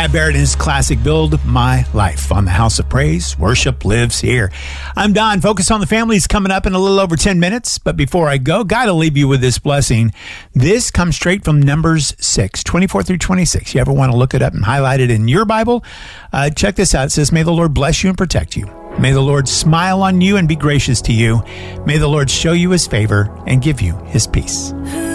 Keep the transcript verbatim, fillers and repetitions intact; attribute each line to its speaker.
Speaker 1: Pat Barrett and his classic Build My Life on the House of Praise. Worship lives here. I'm Don. Focus on the Family is coming up in a little over ten minutes. But before I go, got to leave you with this blessing. This comes straight from Numbers six, twenty-four through twenty-six. You ever want to look it up and highlight it in your Bible? Uh, check this out. It says, may the Lord bless you and protect you. May the Lord smile on you and be gracious to you. May the Lord show you his favor and give you his peace.